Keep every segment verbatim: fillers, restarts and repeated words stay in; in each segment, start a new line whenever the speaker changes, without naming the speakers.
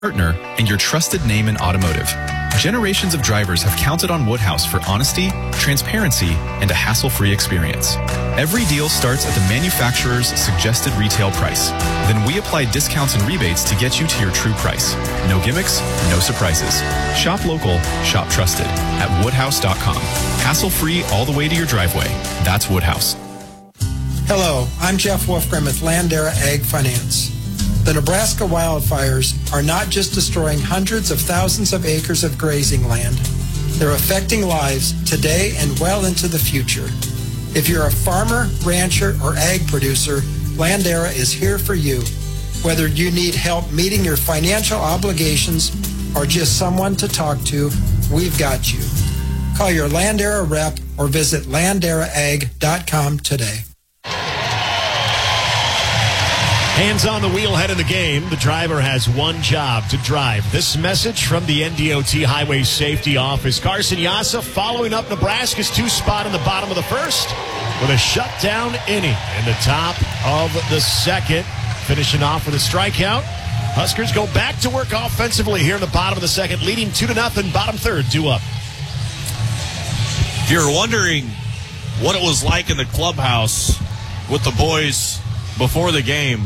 partner and your trusted name in automotive. Generations of drivers have counted on Woodhouse for honesty, transparency, and a hassle-free experience. Every deal starts at the manufacturer's suggested retail price. Then we apply discounts and rebates to get you to your true price. No gimmicks, no surprises. Shop local, shop trusted at woodhouse dot com. Hassle-free all the way to your driveway. That's Woodhouse.
Hello, I'm Jeff Wolfgram with Landera Ag Finance. The Nebraska wildfires are not just destroying hundreds of thousands of acres of grazing land. They're affecting lives today and well into the future. If you're a farmer, rancher, or ag producer, Landera is here for you. Whether you need help meeting your financial obligations or just someone to talk to, we've got you. Call your Landera rep or visit landera ag dot com today.
Hands on the wheel head of the game. The driver has one job, to drive. This message from the N D O T Highway Safety Office. Carson Yassa following up Nebraska's two spot in the bottom of the first with a shutdown inning in the top of the second. Finishing off with a strikeout. Huskers go back to work offensively here in the bottom of the second, leading two to nothing. Bottom third, due up.
If you're wondering what it was like in the clubhouse with the boys before the game,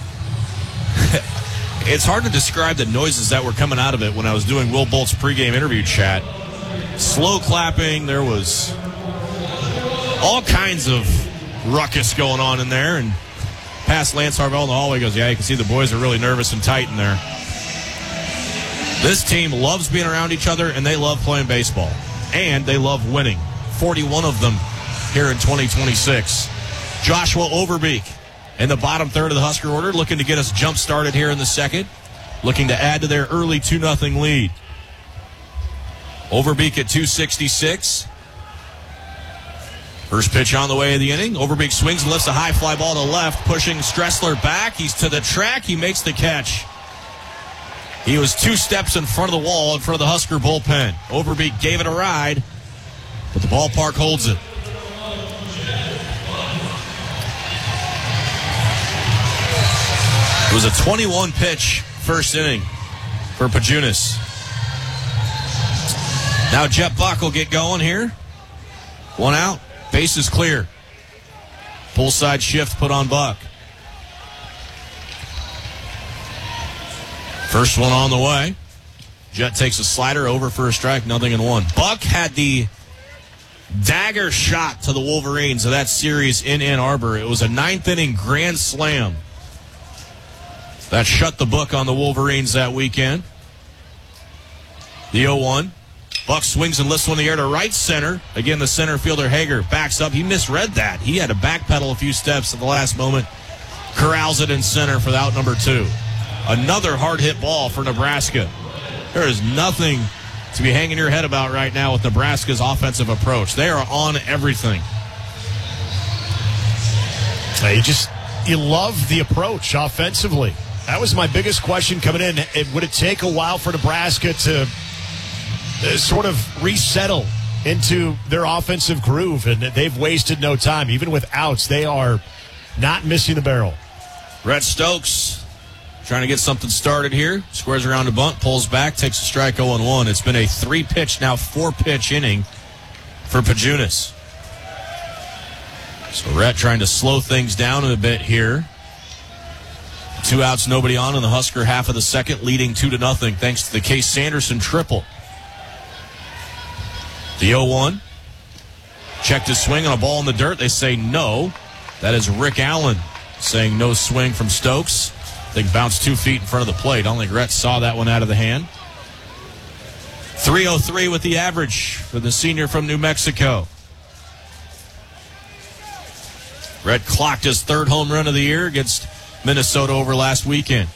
it's hard to describe the noises that were coming out of it when I was doing Will Bolt's pregame interview chat. Slow clapping. There was all kinds of ruckus going on in there. And past Lance Harvell in the hallway goes, yeah, you can see the boys are really nervous and tight in there. This team loves being around each other, and they love playing baseball. And they love winning. forty-one of them here in twenty twenty-six. Joshua Overbeek in the bottom third of the Husker order, looking to get us jump-started here in the second, looking to add to their early two nothing lead. Overbeek at two sixty-six. First pitch on the way of the inning. Overbeek swings and lifts a high fly ball to left, pushing Stressler back. He's to the track. He makes the catch. He was two steps in front of the wall in front of the Husker bullpen. Overbeek gave it a ride, but the ballpark holds it. It was a twenty-one pitch first inning for Pajunas. Now Jet Buck will get going here. One out. Base is clear. Pull side shift put on Buck. First one on the way. Jet takes a slider over for a strike, nothing in one. Buck had the dagger shot to the Wolverines of that series in Ann Arbor. It was a ninth inning grand slam that shut the book on the Wolverines that weekend. The oh one. Buck swings and lifts one in the air to right center. Again, the center fielder Hager backs up. He misread that. He had to backpedal a few steps at the last moment. Corrals it in center for the out number two. Another hard hit ball for Nebraska. There is nothing to be hanging your head about right now with Nebraska's offensive approach. They are on everything.
You just, you love the approach offensively. That was my biggest question coming in. It, would it take a while for Nebraska to uh, sort of resettle into their offensive groove? And they've wasted no time. Even with outs, they are not missing the barrel.
Rhett Stokes trying to get something started here. Squares around the bunt, pulls back, takes a strike oh one. It's been a three-pitch, now four-pitch inning for Pajunas. So Rhett trying to slow things down a bit here. Two outs, nobody on in the Husker half of the second, leading two to nothing thanks to the Case Sanderson triple. The oh one. Checked his swing on a ball in the dirt. They say no. That is Rick Allen saying no swing from Stokes. I think bounced two feet in front of the plate. I don't think Rhett saw that one out of the hand. three oh three with the average for the senior from New Mexico. Rhett clocked his third home run of the year against Minnesota over last weekend.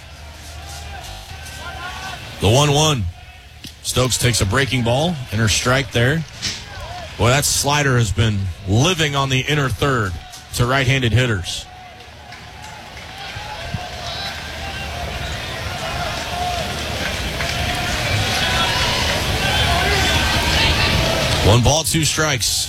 The one one. Stokes takes a breaking ball. Inner strike there. Boy, that slider has been living on the inner third to right-handed hitters. One ball, two strikes.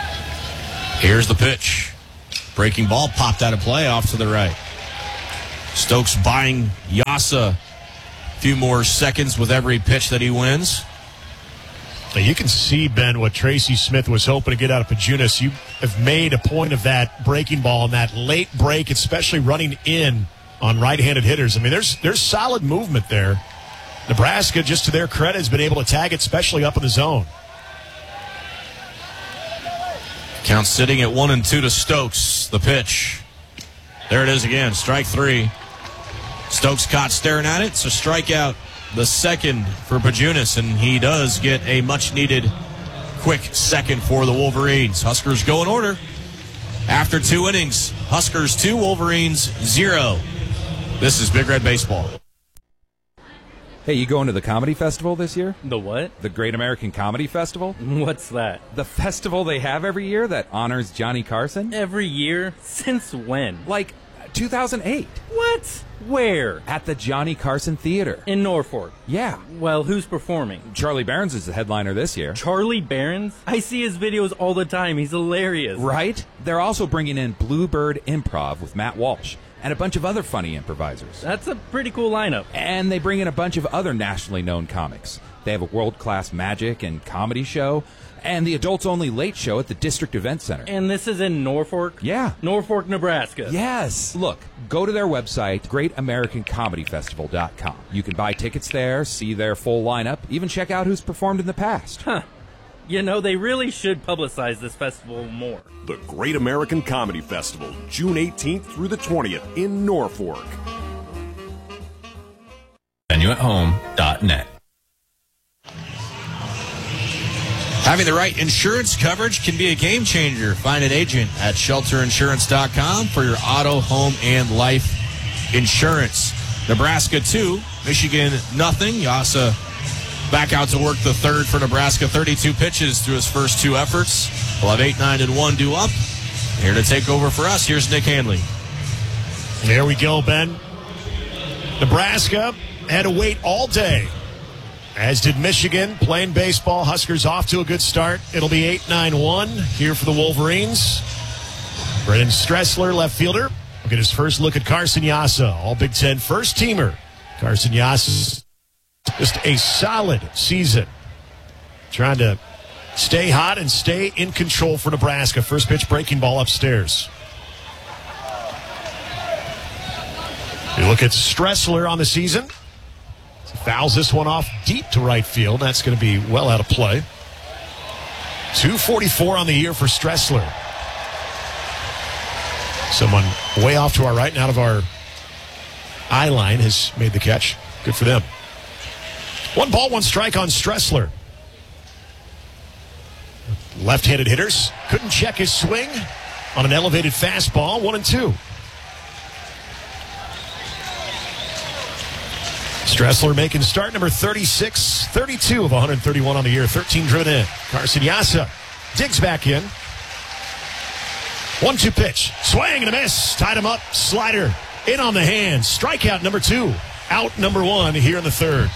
Here's the pitch. Breaking ball popped out of play off to the right. Stokes buying Yasa a few more seconds with every pitch that he wins.
Now you can see, Ben, what Tracy Smith was hoping to get out of Pajunas. You have made a point of that breaking ball and that late break, especially running in on right-handed hitters. I mean, there's there's solid movement there. Nebraska, just to their credit, has been able to tag it, especially up in the zone.
Count sitting at one and two to Stokes. The pitch. There it is again. Strike three. Stokes caught staring at it. It's a strikeout. The second for Pajunas, and he does get a much-needed quick second for the Wolverines. Huskers go in order. After two innings, Huskers two, Wolverines zero. This is Big Red Baseball.
Hey, you going to the comedy festival this year?
The what?
The Great American Comedy Festival?
What's that?
The festival they have every year that honors Johnny Carson?
Every year? Since when?
Like two thousand eight.
What? Where?
At the Johnny Carson Theater.
In Norfolk?
Yeah.
Well, who's performing?
Charlie Barons is the headliner this year.
Charlie Barons? I see his videos all the time. He's hilarious.
Right? They're also bringing in Bluebird Improv with Matt Walsh and a bunch of other funny improvisers.
That's a pretty cool lineup.
And they bring in a bunch of other nationally known comics. They have a world-class magic and comedy show, and the adults-only late show at the District Event Center.
And this is in Norfolk?
Yeah.
Norfolk, Nebraska.
Yes. Look, go to their website, great american comedy festival dot com. You can buy tickets there, see their full lineup, even check out who's performed in the past.
Huh. You know, they really should publicize this festival more.
The Great American Comedy Festival, June eighteenth through the twentieth in Norfolk.
venue at home dot net.
Having the right insurance coverage can be a game changer. Find an agent at shelter insurance dot com for your auto, home, and life insurance. Nebraska two, Michigan nothing. Yasa back out to work the third for Nebraska. thirty-two pitches through his first two efforts. We'll have eight, nine, and one due up. Here to take over for us, here's Nick Hanley.
There we go, Ben. Nebraska had to wait all day, as did Michigan. Playing baseball, Huskers off to a good start. It'll be eight nine one here for the Wolverines. Brennan Stressler, left fielder, will get his first look at Carson Yasa, all Big Ten first-teamer. Carson Yasa, just a solid season, trying to stay hot and stay in control for Nebraska. First pitch, breaking ball upstairs. You look at Stressler on the season. He fouls this one off deep to right field. That's going to be well out of play. two forty-four on the year for Stressler. Someone way off to our right and out of our eye line has made the catch. Good for them. One ball, one strike on Stressler. Left-handed hitters couldn't check his swing on an elevated fastball. One and two. Stressler making start number thirty-six, thirty-two of one hundred thirty-one on the year, thirteen driven in. Carson Yasa digs back in. one two pitch. Swing and a miss. Tied him up. Slider in on the hand. Strikeout number two. Out number one here in the third.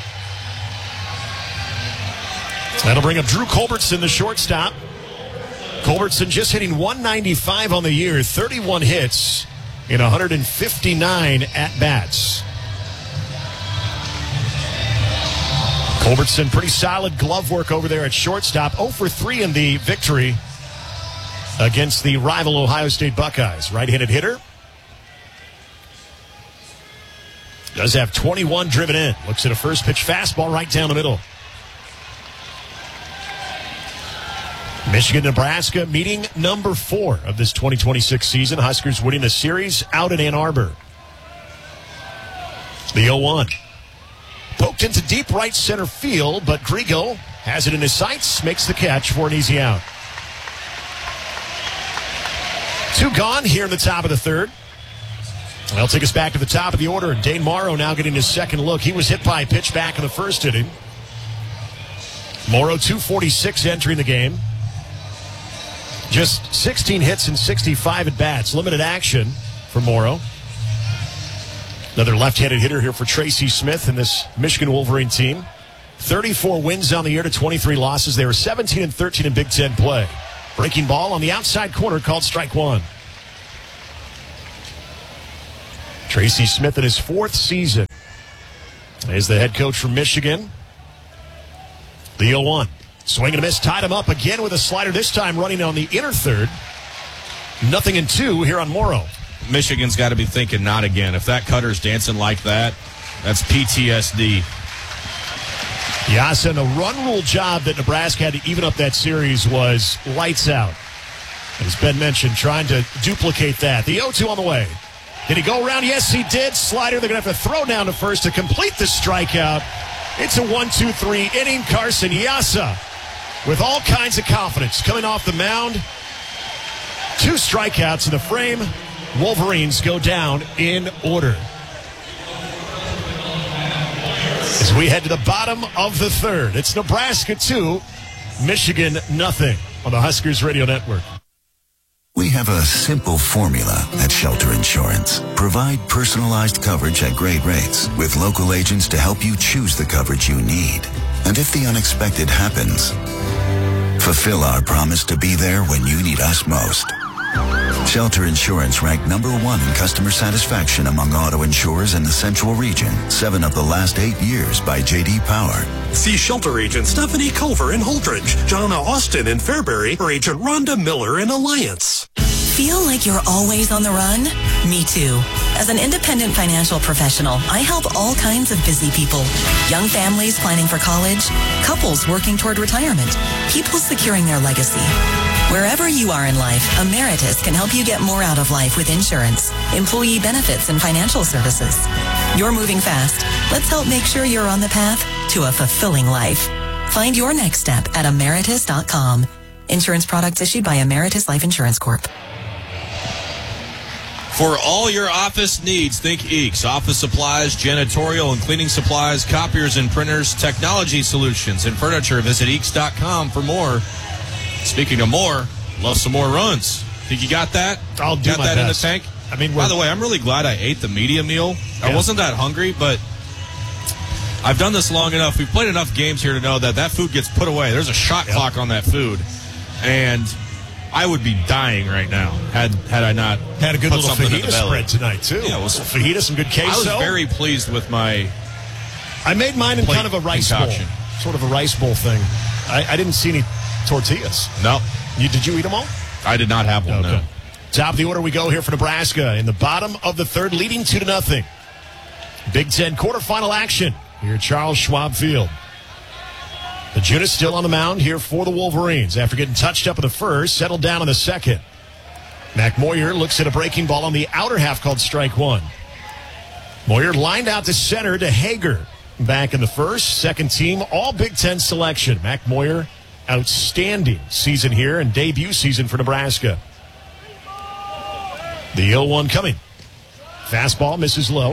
That'll bring up Drew Culbertson, the shortstop. Culbertson just hitting one ninety-five on the year, thirty-one hits in one hundred fifty-nine at-bats. Culbertson, pretty solid glove work over there at shortstop. oh for three in the victory against the rival Ohio State Buckeyes. Right-handed hitter. Does have twenty-one driven in. Looks at a first pitch fastball right down the middle. Michigan, Nebraska meeting number four of this twenty twenty-six season. Huskers winning the series out in Ann Arbor. The oh one. Poked into deep right center field, but Griego has it in his sights, makes the catch for an easy out. Two gone here in the top of the third. That'll take us back to the top of the order. Dane Morrow now getting his second look. He was hit by a pitch back in the first inning. Morrow, two forty-six entering the game. Just sixteen hits and sixty-five at bats. Limited action for Morrow. Another left-handed hitter here for Tracy Smith and this Michigan Wolverine team. thirty-four wins on the year to twenty-three losses. They were seventeen and thirteen in Big Ten play. Breaking ball on the outside corner called strike one. Tracy Smith in his fourth season is the head coach from Michigan. The oh one. Swing and a miss, tied him up again with a slider, this time running on the inner third. Nothing in two here on Morrow.
Michigan's got to be thinking not again. If that cutter's dancing like that, that's P T S D.
Yasa, and the run rule job that Nebraska had to even up that series was lights out. As Ben mentioned, trying to duplicate that. The oh two on the way. Did he go around? Yes, he did. Slider, they're going to have to throw down to first to complete the strikeout. It's a one two three inning. Carson Yasa with all kinds of confidence coming off the mound. Two strikeouts in the frame. Wolverines go down in order. As we head to the bottom of the third, it's Nebraska two, Michigan nothing on the Huskers Radio Network.
We have a simple formula at Shelter Insurance. Provide personalized coverage at great rates with local agents to help you choose the coverage you need. And if the unexpected happens, fulfill our promise to be there when you need us most. Shelter Insurance ranked number one in customer satisfaction among auto insurers in the Central Region, seven of the last eight years by J D Power.
See Shelter Agent Stephanie Culver in Holdridge, Jonna Austin in Fairbury, or Agent Rhonda Miller in Alliance.
Feel like you're always on the run? Me too. As an independent financial professional, I help all kinds of busy people. Young families planning for college, couples working toward retirement, people securing their legacy. Wherever you are in life, Emeritus can help you get more out of life with insurance, employee benefits, and financial services. You're moving fast. Let's help make sure you're on the path to a fulfilling life. Find your next step at emeritus dot com. Insurance products issued by Emeritus Life Insurance Corp.
For all your office needs, think Eeks. Office supplies, janitorial and cleaning supplies, copiers and printers, technology solutions, and furniture. Visit eeks dot com for more. Speaking of more, love some more runs. Think you got that?
I'll do
got
my
that
best.
in the tank?
I mean,
by the way, I'm really glad I ate the media meal.
Yeah.
I wasn't that hungry, but I've done this long enough. We've played enough games here to know that that food gets put away. There's a shot
yep.
clock on that food, and I would be dying right now had had I not
had a good
put
little
something in
fajita
the belly.
spread tonight too.
Yeah, it was
fajita, some good queso.
I was very pleased with my.
I made mine in kind of a rice
concoction.
bowl, sort of a rice bowl thing. I, I didn't see any tortillas.
No,
you did you eat them all?
I did not have one.
Okay.
No.
Top of the order we go here for Nebraska in the bottom of the third, leading two to nothing. Big Ten quarterfinal action here at Charles Schwab Field. Bajunas still on the mound here for the Wolverines after getting touched up in the first, settled down in the second. Mac Moyer looks at a breaking ball on the outer half called strike one. Moyer lined out to center to Hager. Back in the first, second team, all Big Ten selection. Mac Moyer, outstanding season here and debut season for Nebraska. The oh one coming. Fastball misses low.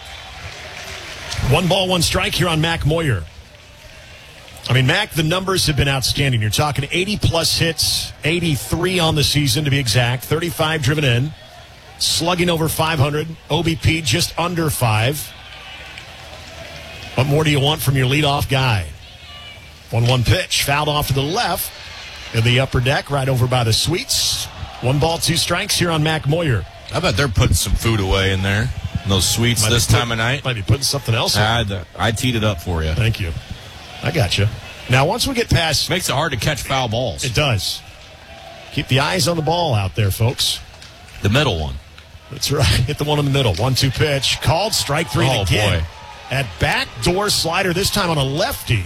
One ball, one strike here on Mac Moyer. I mean, Mac, the numbers have been outstanding. You're talking eighty-plus hits, eighty-three on the season to be exact, thirty-five driven in, slugging over five hundred, O B P just under five. What more do you want from your leadoff guy? one one pitch, fouled off to the left in the upper deck, right over by the suites. One ball, two strikes here on Mac Moyer.
I bet they're putting some food away in there, in those suites
Might
this
put,
time of night.
Might be putting something else in.
I, I teed it up for you.
Thank you. I got you. Now, once we get past...
Makes it hard to catch foul balls.
It does. Keep the eyes on the ball out there, folks.
The middle one.
That's right. Hit the one in the middle. One two pitch. Called strike three
oh,
again.
Boy.
At backdoor slider, this time on a lefty.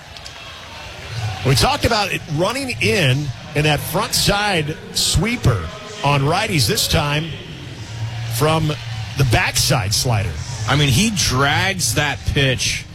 We talked about it running in in that front side sweeper on righties, this time from the backside slider.
I mean, he drags that pitch.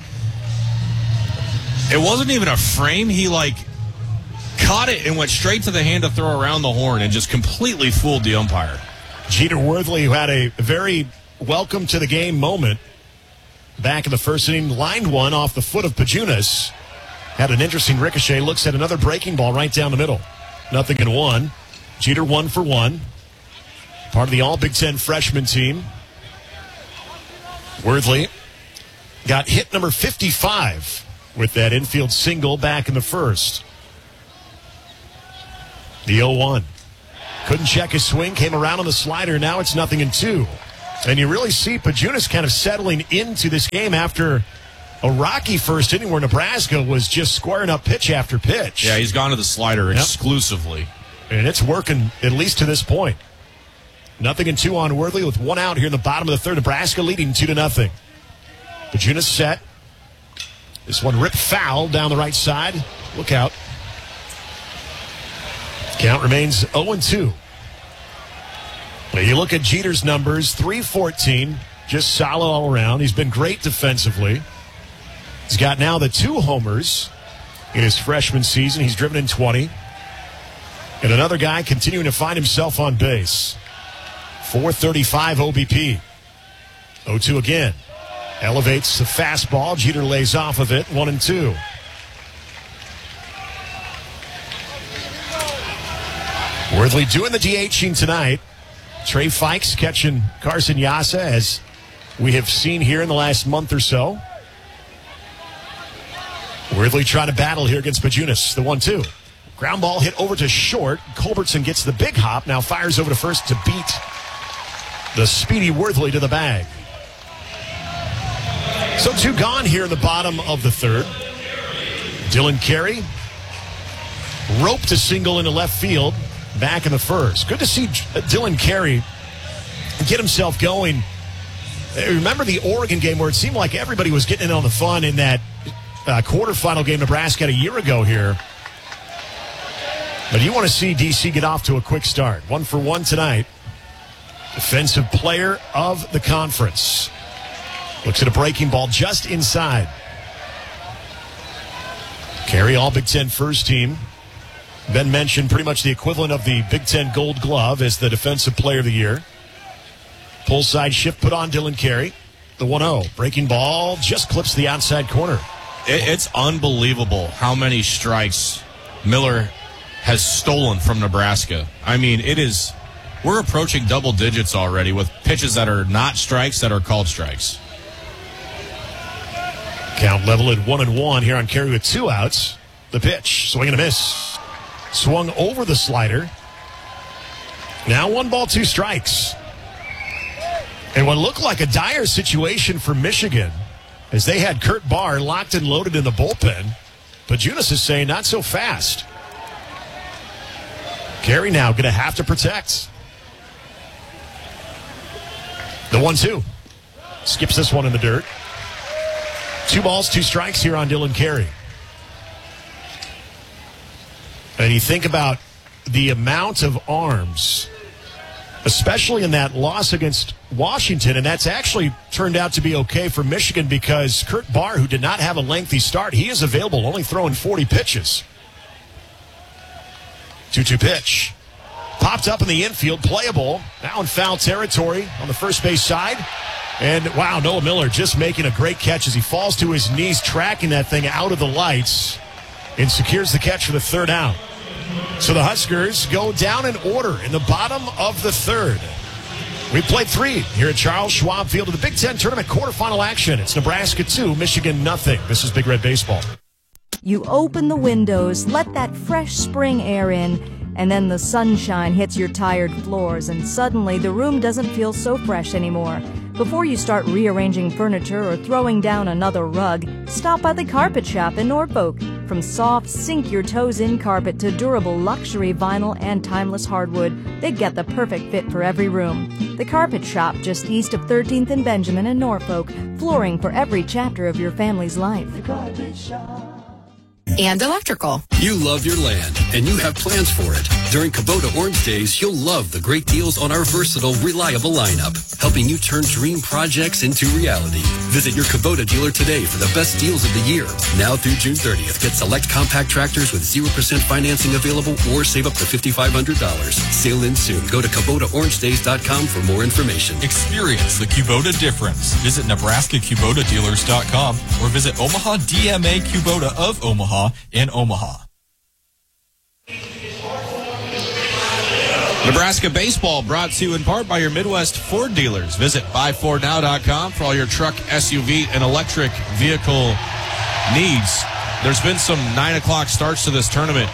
It wasn't even a frame. He, like, caught it and went straight to the hand to throw around the horn and just completely fooled the umpire.
Jeter Worthley, who had a very welcome to the game moment back in the first inning, lined one off the foot of Bajunas. Had an interesting ricochet. Looks at another breaking ball right down the middle. Nothing in one. Jeter one for one. Part of the All Big Ten freshman team. Worthley got hit number fifty-five with that infield single back in the first. The oh one. Couldn't check his swing. Came around on the slider. Now it's nothing in two. And you really see Pajunas kind of settling into this game after a rocky first inning where Nebraska was just squaring up pitch after pitch.
Yeah, he's gone to the slider
yep.
exclusively.
And it's working at least to this point. Nothing in two on Worthley with one out here in the bottom of the third. Nebraska leading two to nothing. Pajunas set. This one ripped foul down the right side. Look out. Count remains oh and two. Now you look at Jeter's numbers, three fourteen, just solid all around. He's been great defensively. He's got now the two homers in his freshman season. He's driven in twenty. And another guy continuing to find himself on base. four thirty-five O B P. oh two again. Elevates the fastball. Jeter lays off of it. One and two. Worthley doing the DHing tonight. Trey Fikes catching Carson Yassa, as we have seen here in the last month or so. Worthley trying to battle here against Pajunas. The one two. Ground ball hit over to short. Culbertson gets the big hop. Now fires over to first to beat the speedy Worthley to the bag. So two gone here in the bottom of the third. Dylan Carey roped a single into left field back in the first. Good to see Dylan Carey get himself going. Remember the Oregon game where it seemed like everybody was getting in on the fun in that uh, quarterfinal game Nebraska had a year ago here. But you want to see D C get off to a quick start. One for one tonight. Defensive player of the conference. Looks at a breaking ball just inside. Carey, all Big Ten first team. Ben mentioned pretty much the equivalent of the Big Ten Gold Glove as the defensive player of the year. Pull side shift put on Dylan Carey. The one oh. Breaking ball just clips the outside corner.
It, it's unbelievable how many strikes Miller has stolen from Nebraska. I mean, it is, we're approaching double digits already with pitches that are not strikes that are called strikes.
Count level at one and one here on Carey with two outs. The pitch, swing and a miss. Swung over the slider. Now one ball, two strikes. And what looked like a dire situation for Michigan, as they had Kurt Barr locked and loaded in the bullpen. Pajunas is saying not so fast. Carey now going to have to protect. The one two. Skips this one in the dirt. Two balls, two strikes here on Dylan Carey. And you think about the amount of arms, especially in that loss against Washington, and that's actually turned out to be okay for Michigan because Kurt Barr, who did not have a lengthy start, he is available, only throwing forty pitches. two two pitch. Popped up in the infield, playable. Now in foul territory on the first base side. And, wow, Noah Miller just making a great catch as he falls to his knees, tracking that thing out of the lights, and secures the catch for the third out. So the Huskers go down in order in the bottom of the third. We played three here at Charles Schwab Field of the Big Ten Tournament quarterfinal action. It's Nebraska two, Michigan nothing. This is Big Red Baseball.
You open the windows, let that fresh spring air in, and then the sunshine hits your tired floors, and suddenly the room doesn't feel so fresh anymore. Before you start rearranging furniture or throwing down another rug, stop by the Carpet Shop in Norfolk. From soft, sink-your-toes-in carpet to durable luxury vinyl and timeless hardwood, they get the perfect fit for every room. The Carpet Shop, just east of thirteenth and Benjamin in Norfolk, flooring for every chapter of your family's life. The Carpet Shop.
And electrical.
You love your land, and you have plans for it. During Kubota Orange Days, you'll love the great deals on our versatile, reliable lineup, helping you turn dream projects into reality. Visit your Kubota dealer today for the best deals of the year. Now through June thirtieth, get select compact tractors with zero percent financing available or save up to five thousand five hundred dollars. Sale in soon. Go to Kubota Orange Days dot com for more information.
Experience the Kubota difference. Visit Nebraska Kubota Dealers dot com or visit Omaha D M A Kubota of Omaha in Omaha.
Nebraska baseball brought to you in part by your Midwest Ford dealers. Visit buy ford now dot com for all your truck, S U V, and electric vehicle needs. There's been some nine o'clock starts to this tournament.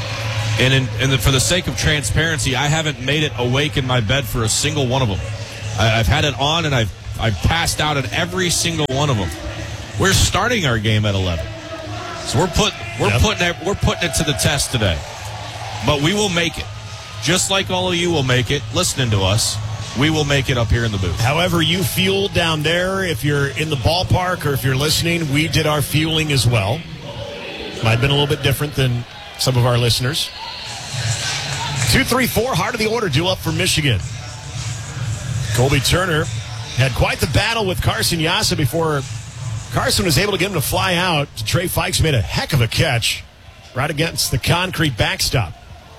And, in, and the, for the sake of transparency, I haven't made it awake in my bed for a single one of them. I, I've had it on, and I've I've passed out at every single one of them. We're starting our game at eleven, so we're put we're yep. putting it we're putting it to the test today. But we will make it, just like all of you will make it. Listening to us, we will make it up here in the booth.
However you fuel down there, if you're in the ballpark or if you're listening, we did our fueling as well. Might have been a little bit different than some of our listeners. Two, three, four, heart of the order due up for Michigan. Colby Turner had quite the battle with Carson Yassa before Carson was able to get him to fly out. Trey Fikes made a heck of a catch right against the concrete backstop.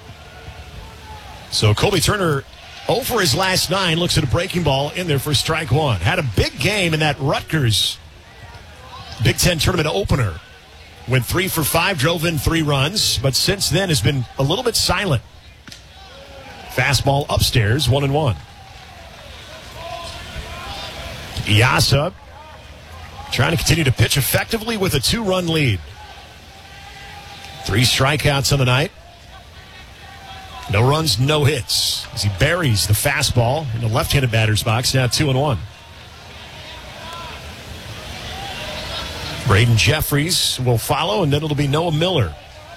So Colby Turner, oh for his last nine, looks at a breaking ball in there for strike one. Had a big game in that Rutgers Big Ten tournament opener. Went three for five, drove in three runs, but since then has been a little bit silent. Fastball upstairs, one and one. Yassa trying to continue to pitch effectively with a two-run lead. Three strikeouts on the night. No runs, no hits. As he buries the fastball in the left-handed batter's box, now two and one. Braden Jeffries will follow, and then it'll be Noah Miller.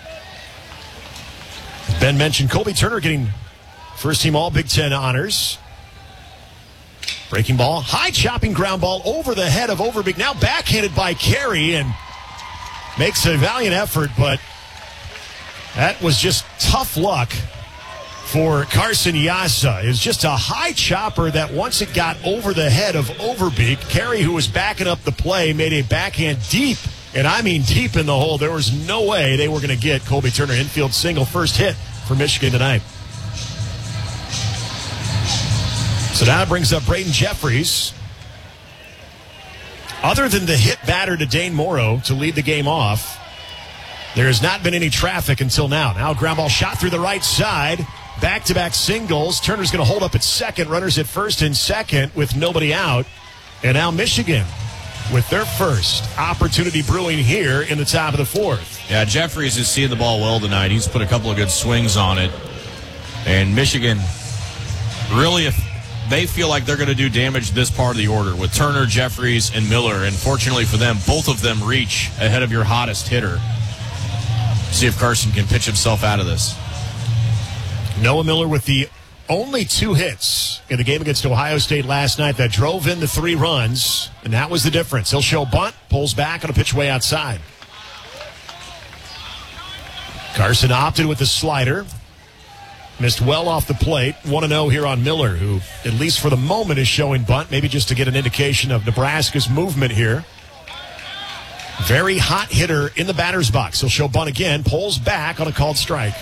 Ben mentioned Colby Turner getting first-team All-Big Ten honors. Breaking ball, high chopping ground ball over the head of Overbeek. Now backhanded by Carey and makes a valiant effort, but that was just tough luck for Carson Yassa. It was just a high chopper that once it got over the head of Overbeek, Carey, who was backing up the play, made a backhand deep, and I mean deep in the hole. There was no way they were going to get Colby Turner infield single, first hit for Michigan tonight. So now it brings up Braden Jeffries. Other than the hit batter to Dane Morrow to lead the game off, there has not been any traffic until now. Now a ground ball shot through the right side. Back-to-back singles. Turner's going to hold up at second. Runners at first and second with nobody out. And now Michigan with their first opportunity brewing here in the top of the fourth.
Yeah, Jeffries is seeing the ball well tonight. He's put a couple of good swings on it. And Michigan, really, if they feel like they're going to do damage this part of the order with Turner, Jeffries, and Miller. And fortunately for them, both of them reach ahead of your hottest hitter. See if Carson can pitch himself out of this.
Noah Miller with the only two hits in the game against Ohio State last night that drove in the three runs, and that was the difference. He'll show bunt, pulls back on a pitch way outside. Carson opted with the slider. Missed well off the plate. one and oh here on Miller, who, at least for the moment, is showing bunt, maybe just to get an indication of Nebraska's movement here. Very hot hitter in the batter's box. He'll show bunt again, pulls back on a called strike.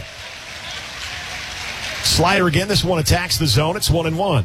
Slider again. This one attacks the zone. It's one and one.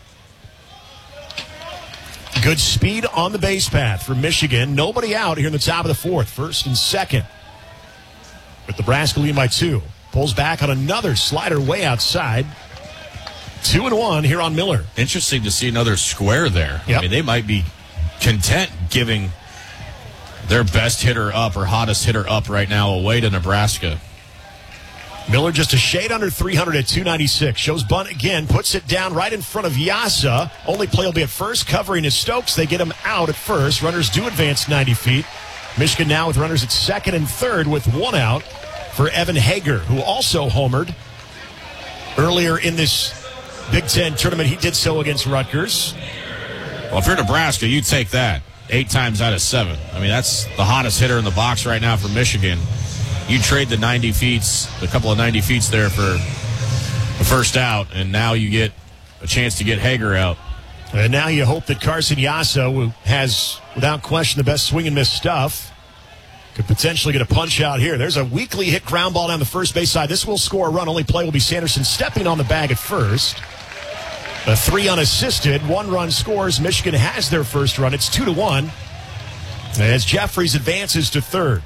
Good speed on the base path for Michigan. Nobody out here in the top of the fourth. First and second. With Nebraska leading by two. Pulls back on another slider way outside. Two and one here on Miller.
Interesting to see another square there. Yep. I mean, they might be content giving their best hitter up or hottest hitter up right now away to Nebraska.
Miller just a shade under three hundred at two ninety-six. Shows bunt again, puts it down right in front of Yassa. Only play will be at first, covering his Stokes. They get him out at first. Runners do advance ninety feet. Michigan now with runners at second and third with one out for Evan Hager, who also homered earlier in this Big Ten tournament. He did so against Rutgers.
Well, if you're Nebraska, you take that eight times out of seven. I mean, that's the hottest hitter in the box right now for Michigan. You trade the ninety feet, a couple of ninety feet there for the first out, and now you get a chance to get Hager out.
And now you hope that Carson Yassa, who has, without question, the best swing and miss stuff, could potentially get a punch out here. There's a weakly hit ground ball down the first base side. This will score a run. Only play will be Sanderson stepping on the bag at first. A three unassisted. One run scores. Michigan has their first run. It's two to one as Jeffries advances to third.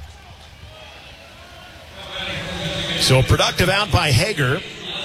So a productive out by Hager.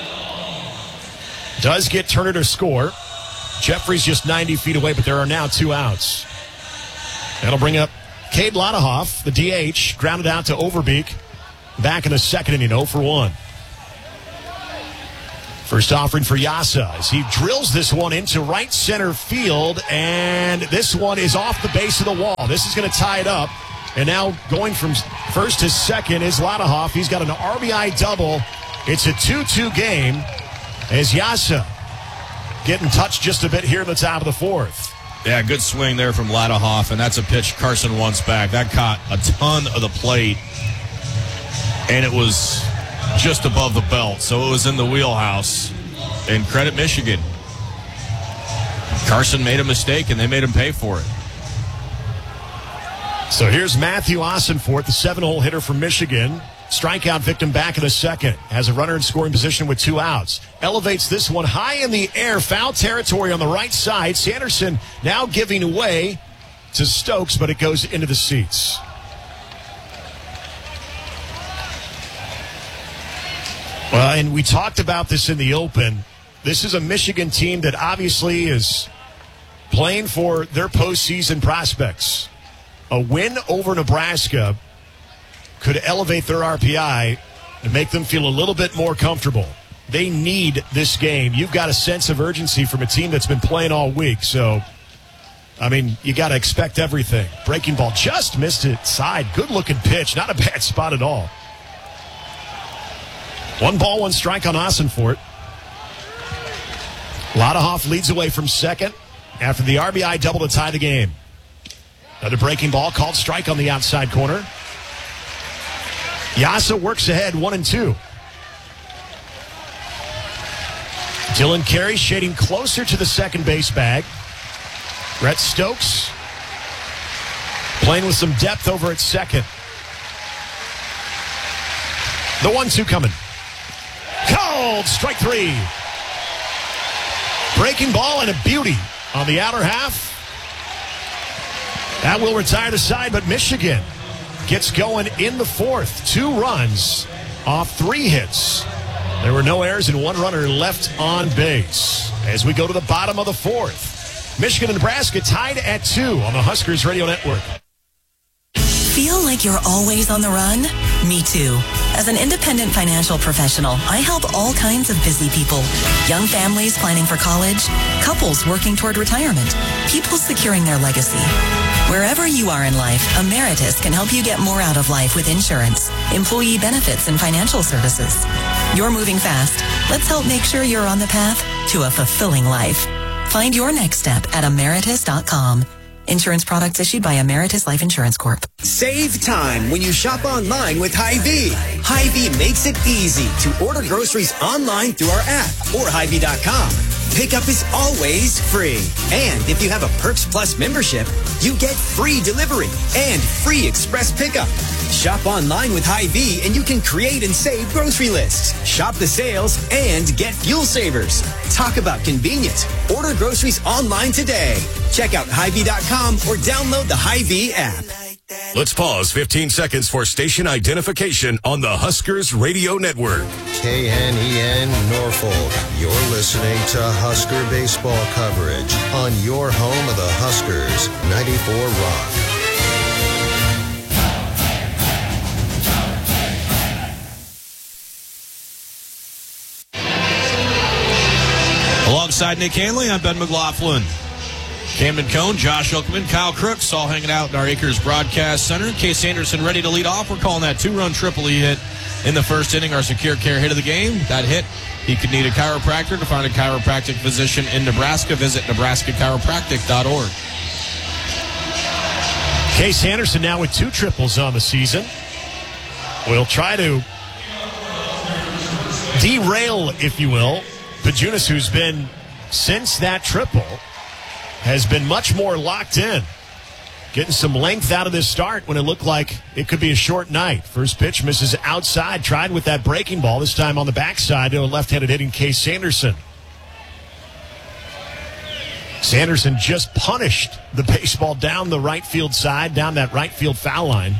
Does get Turner to score. Jeffries just ninety feet away, but there are now two outs. That'll bring up Cade Lotahoff, the D H, grounded out to Overbeek. Back in the second inning, oh for one. First offering for Yasa as he drills this one into right center field, and this one is off the base of the wall. This is going to tie it up, and now going from first to second is Ladahoff. He's got an R B I double. It's a two two game as Yasa getting touched just a bit here in the top of the fourth.
Yeah, good swing there from Ladahoff, and that's a pitch Carson wants back. That caught a ton of the plate, and it was just above the belt, so it was in the wheelhouse. And credit Michigan. Carson made a mistake, and they made him pay for it.
So here's Matthew Ossenfort, the seven-hole hitter from Michigan. Strikeout victim back in the second. Has a runner in scoring position with two outs. Elevates this one high in the air. Foul territory on the right side. Sanderson now giving way to Stokes, but it goes into the seats. Well, and we talked about this in the open. This is a Michigan team that obviously is playing for their postseason prospects. A win over Nebraska could elevate their R P I and make them feel a little bit more comfortable. They need this game. You've got a sense of urgency from a team that's been playing all week. So, I mean, you got to expect everything. Breaking ball just missed it side. Good-looking pitch. Not a bad spot at all. One ball, one strike on Ossenfort. Ladahoff leads away from second after the R B I double to tie the game. Another breaking ball, called strike on the outside corner. Yasa works ahead, one and two. Dylan Carey shading closer to the second base bag. Brett Stokes playing with some depth over at second. The one two coming. Called strike three. Breaking ball and a beauty on the outer half. That will retire the side, but Michigan gets going in the fourth. Two runs off three hits. There were no errors and one runner left on base. As we go to the bottom of the fourth, Michigan and Nebraska tied at two on the Huskers Radio Network.
Feel like you're always on the run? Me too. As an independent financial professional, I help all kinds of busy people. Young families planning for college, couples working toward retirement, people securing their legacy. Wherever you are in life, Emeritus can help you get more out of life with insurance, employee benefits, and financial services. You're moving fast. Let's help make sure you're on the path to a fulfilling life. Find your next step at emeritus dot com. Insurance products issued by Emeritus Life Insurance Corp.
Save time when you shop online with Hy-Vee. Hy-Vee makes it easy to order groceries online through our app or Hy Vee dot com. Pickup is always free. And if you have a Perks Plus membership, you get free delivery and free express pickup. Shop online with Hy-Vee and you can create and save grocery lists, shop the sales, and get fuel savers. Talk about convenience. Order groceries online today. Check out Hy Vee dot com or download the Hy-Vee app.
Let's pause fifteen seconds for station identification on the Huskers Radio Network.
K N E N Norfolk. You're listening to Husker baseball coverage on your home of the Huskers, ninety-four Rock.
Alongside Nick Hanley, I'm Ben McLaughlin. Camden Cohn, Josh Oakman, Kyle Crooks all hanging out in our Acres Broadcast Center. Case Anderson ready to lead off. We're calling that two-run triple he hit in the first inning, our Secure Care hit of the game. That hit, he could need a chiropractor. To find a chiropractic physician in Nebraska, visit nebraska chiropractic dot org.
Case Anderson now with two triples on the season. We'll try to derail, if you will, Pajunas, who's been, since that triple, has been much more locked in. Getting some length out of this start when it looked like it could be a short night. First pitch misses outside. Tried with that breaking ball, this time on the backside to a left-handed hitting Case Sanderson. Sanderson just punished the baseball down the right field side, down that right field foul line.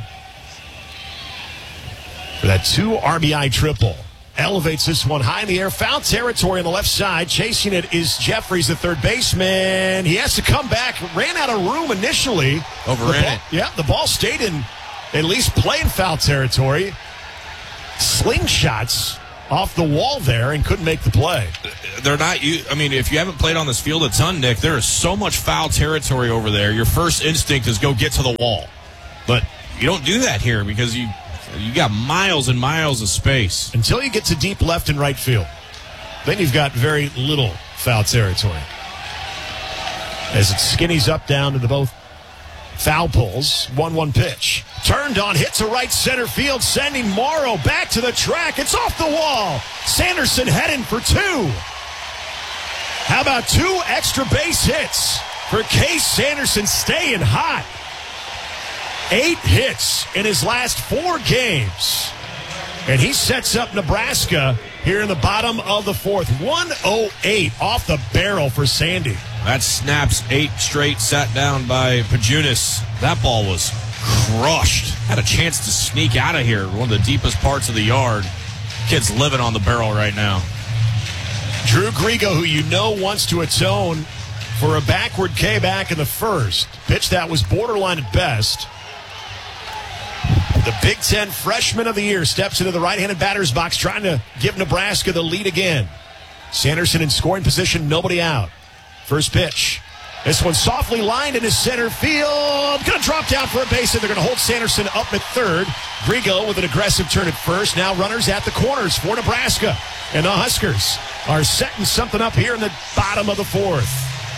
For that two R B I triple. Elevates this one high in the air. Foul territory on the left side. Chasing it is Jeffries, the third baseman. He has to come back. Ran out of room initially.
Overran
ball,
it.
Yeah, the ball stayed in at least playing foul territory. Slingshots off the wall there and couldn't make the play.
They're not, you. I mean, if you haven't played on this field a ton, Nick, there is so much foul territory over there. Your first instinct is go get to the wall. But you don't do that here because you you got miles and miles of space.
Until you get to deep left and right field. Then you've got very little foul territory. As it skinnies up down to the both foul poles. one one pitch. Turned on, hit to right center field, sending Morrow back to the track. It's off the wall. Sanderson heading for two. How about two extra base hits for Case Sanderson, staying hot? Eight hits in his last four games. And he sets up Nebraska here in the bottom of the fourth. one oh eight off the barrel for Sandy.
That snaps eight straight, sat down by Pajunas. That ball was crushed. Had a chance to sneak out of here, one of the deepest parts of the yard. Kid's living on the barrel right now.
Drew Grigo, who you know wants to atone for a backward K back in the first. Pitch that was borderline at best. The Big Ten freshman of the year steps into the right-handed batter's box, trying to give Nebraska the lead again. Sanderson in scoring position, nobody out. First pitch. This one softly lined into center field. Going to drop down for a base hit. They're going to hold Sanderson up at third. Grigo with an aggressive turn at first. Now runners at the corners for Nebraska. And the Huskers are setting something up here in the bottom of the fourth.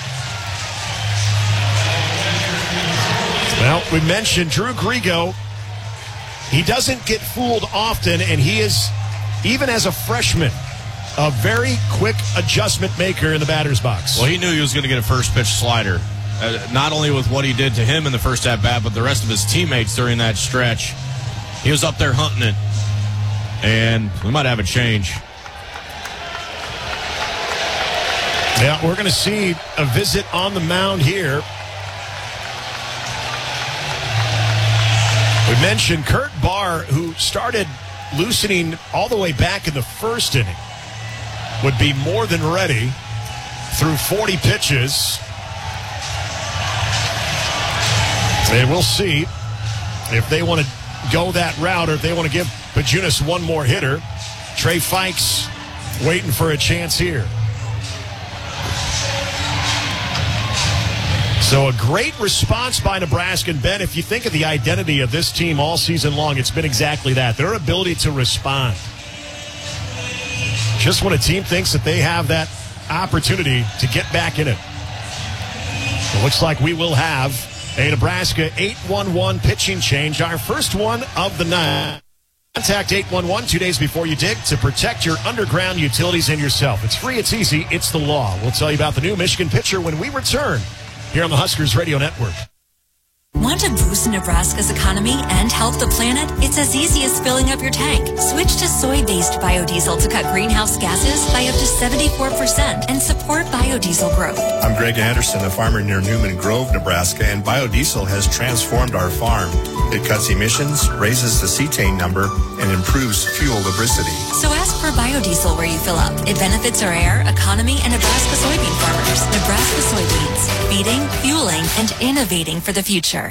Well, we mentioned Drew Grigo. He doesn't get fooled often, and he is, even as a freshman, a very quick adjustment maker in the batter's box.
Well, he knew he was going to get a first pitch slider, uh, not only with what he did to him in the first at-bat, but the rest of his teammates during that stretch. He was up there hunting it, and we might have a change.
Yeah, we're going to see a visit on the mound here. We mentioned Kurt Barr, who started loosening all the way back in the first inning, would be more than ready through forty pitches. And we'll see if they want to go that route or if they want to give Pajunas one more hitter. Trey Fikes waiting for a chance here. So a great response by Nebraska. And Ben, if you think of the identity of this team all season long, it's been exactly that. Their ability to respond. Just when a team thinks that they have that opportunity to get back in it. It looks like we will have a Nebraska eight one one pitching change. Our first one of the night. Contact eight one one two days before you dig to protect your underground utilities and yourself. It's free, it's easy, it's the law. We'll tell you about the new Michigan pitcher when we return here on the Huskers Radio Network.
Want to boost Nebraska's economy and help the planet? It's as easy as filling up your tank. Switch to soy-based biodiesel to cut greenhouse gases by up to seventy-four percent and support biodiesel growth.
I'm Greg Anderson, a farmer near Newman Grove, Nebraska, and biodiesel has transformed our farm. It cuts emissions, raises the cetane number, and improves fuel lubricity.
So ask for biodiesel where you fill up. It benefits our air, economy, and Nebraska soybean farmers. Nebraska soybeans, feeding, fueling, and innovating for the future.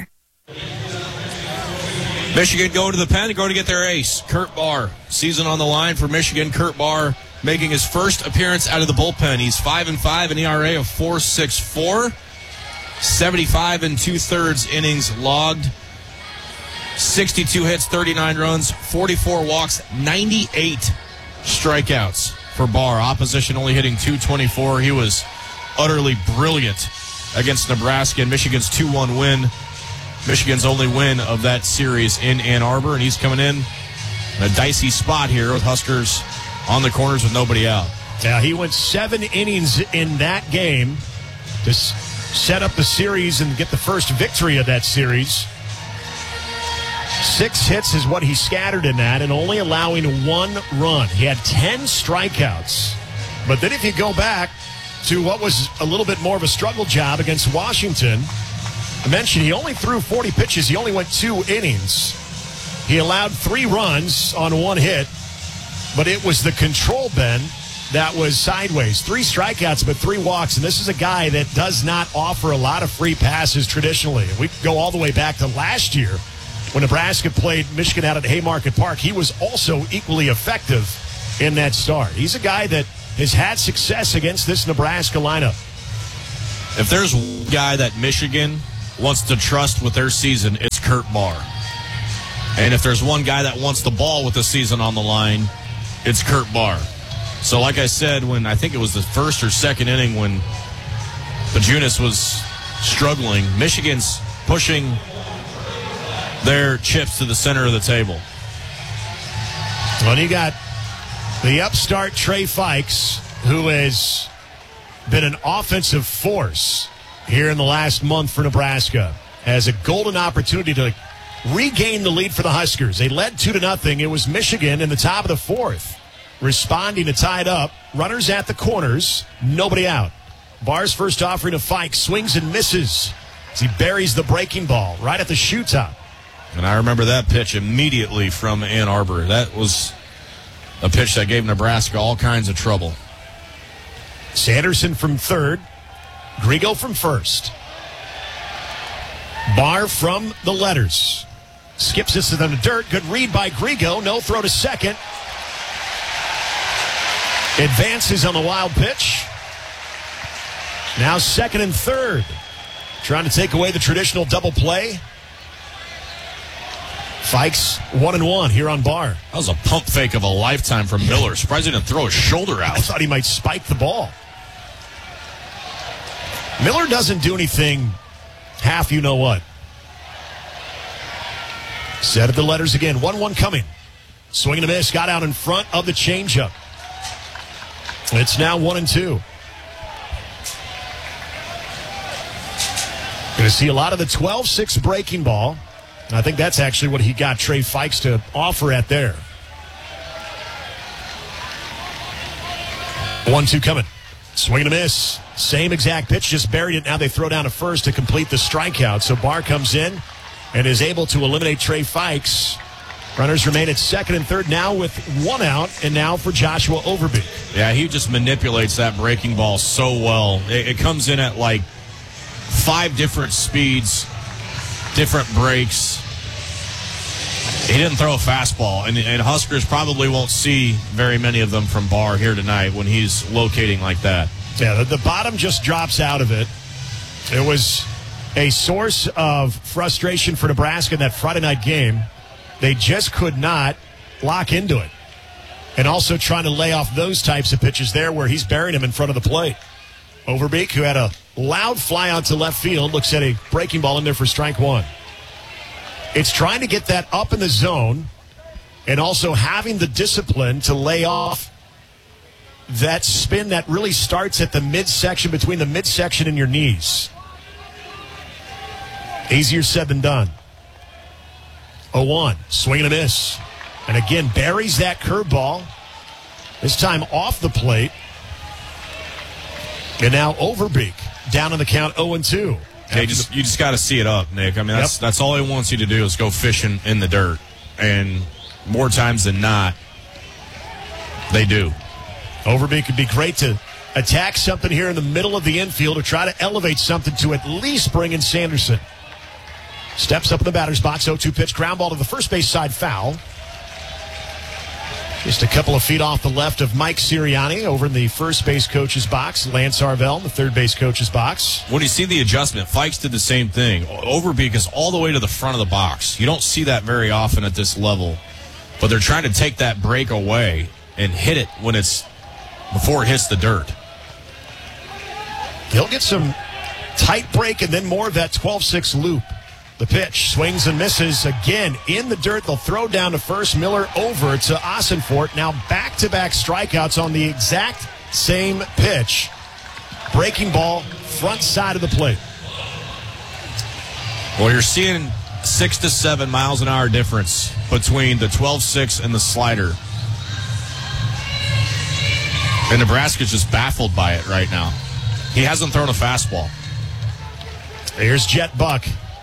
Michigan going to the pen, going to get their ace, Kurt Barr. Season on the line for Michigan. Kurt Barr making his first appearance out of the bullpen. He's five and five, an E R A of four point six four, seventy-five and two-thirds innings logged, sixty-two hits, thirty-nine runs, forty-four walks, ninety-eight strikeouts for Barr. Opposition only hitting two twenty-four. He was utterly brilliant against Nebraska in Michigan's two one win. Michigan's only win of that series in Ann Arbor, and he's coming in in a dicey spot here with Huskers on the corners with nobody out.
Yeah, he went seven innings in that game to s- set up the series and get the first victory of that series. Six hits is what he scattered in that, and only allowing one run. He had ten strikeouts. But then if you go back to what was a little bit more of a struggle job against Washington, I mentioned he only threw forty pitches. He only went two innings. He allowed three runs on one hit, but it was the control, Ben, that was sideways. Three strikeouts, but three walks, and this is a guy that does not offer a lot of free passes traditionally. We go all the way back to last year when Nebraska played Michigan out at Haymarket Park. He was also equally effective in that start. He's a guy that has had success against this Nebraska lineup.
If there's one guy that Michigan wants to trust with their season, it's Kurt Barr. And if there's one guy that wants the ball with the season on the line, it's Kurt Barr. So like I said, when I think it was the first or second inning when Bajunas was struggling, Michigan's pushing their chips to the center of the table.
Well, you got the upstart Trey Fikes, who has been an offensive force here in the last month for Nebraska, has a golden opportunity to regain the lead for the Huskers. They led two to nothing. It was Michigan in the top of the fourth, responding to tie it up. Runners at the corners, nobody out. Barr's first offering to Fikes, swings and misses as he buries the breaking ball right at the shoe top.
And I remember that pitch immediately from Ann Arbor. That was a pitch that gave Nebraska all kinds of trouble.
Sanderson from third, Grigo from first. Barr from the letters. Skips this to the dirt. Good read by Grigo. No throw to second. Advances on the wild pitch. Now second and third. Trying to take away the traditional double play. Fikes one and one here on Barr.
That was a pump fake of a lifetime from Miller. Surprised he didn't throw his shoulder out.
I thought he might spike the ball. Miller doesn't do anything half you know what. Set at the letters again. one one coming. Swing and a miss. Got out in front of the changeup. It's now one and two. Going to see a lot of the twelve six breaking ball. And I think that's actually what he got Trey Fikes to offer at there. one two coming. Swing and a miss. Same exact pitch, just buried it. Now they throw down to first to complete the strikeout. So Barr comes in and is able to eliminate Trey Fikes. Runners remain at second and third now with one out, and now for Joshua Overbeek.
Yeah, he just manipulates that breaking ball so well. It, it comes in at like five different speeds, different breaks. He didn't throw a fastball, and, and Huskers probably won't see very many of them from Barr here tonight when he's locating like that.
Yeah, the, the bottom just drops out of it. It was a source of frustration for Nebraska in that Friday night game. They just could not lock into it. And also trying to lay off those types of pitches there where he's buried him in front of the plate. Overbeek, who had a loud fly out to left field, looks at a breaking ball in there for strike one. It's trying to get that up in the zone and also having the discipline to lay off that spin that really starts at the midsection, between the midsection and your knees. Easier said than done. oh one, swing and a miss. And again, buries that curveball. This time off the plate. And now Overbeek down on the count oh and two.
Okay, just, you just got to see it up, Nick. I mean, that's yep. that's all he wants you to do is go fishing in the dirt. And more times than not, they do.
Overbeek could be great to attack something here in the middle of the infield or try to elevate something to at least bring in Sanderson. Steps up in the batter's box, oh two pitch, ground ball to the first base side, foul. Just a couple of feet off the left of Mike Sirianni over in the first base coach's box. Lance Arvell in the third base coach's box.
When you see the adjustment, Fikes did the same thing. Overbeek is all the way to the front of the box. You don't see that very often at this level. But they're trying to take that break away and hit it when it's before it hits the dirt.
He'll get some tight break and then more of that twelve six loop. The pitch swings and misses again in the dirt. They'll throw down to first. Miller over to Ossenfort. Now back-to-back strikeouts on the exact same pitch. Breaking ball, front side of the plate.
Well, you're seeing six to seven miles an hour difference between the twelve six and the slider. And Nebraska's just baffled by it right now. He hasn't thrown a fastball.
Here's Jet Buck.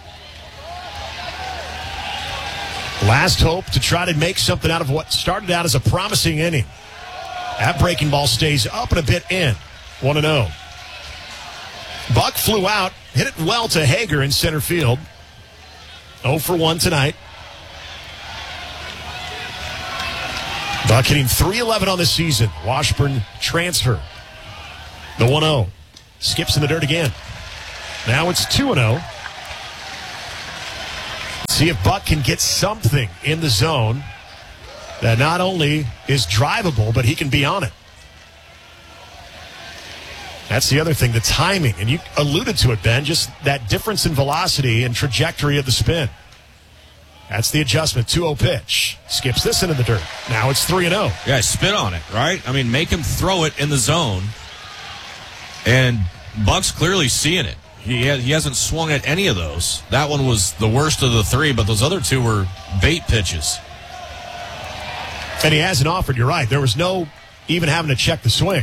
Last hope to try to make something out of what started out as a promising inning. That breaking ball stays up and a bit in. one and oh. Buck flew out, hit it well to Hager in center field. oh for one tonight. Buck hitting three eleven on the season. Washburn transfer. The one oh. Skips in the dirt again. Now it's two and oh. See if Buck can get something in the zone that not only is drivable, but he can be on it. That's the other thing, the timing. And you alluded to it, Ben, just that difference in velocity and trajectory of the spin. That's the adjustment. two oh pitch. Skips this into the dirt. Now it's three and oh.
Yeah, spin on it, right? I mean, make him throw it in the zone. And Buck's clearly seeing it. He, ha- he hasn't swung at any of those. That one was the worst of the three, but those other two were bait pitches.
And he hasn't offered, you're right. There was no even having to check the swing.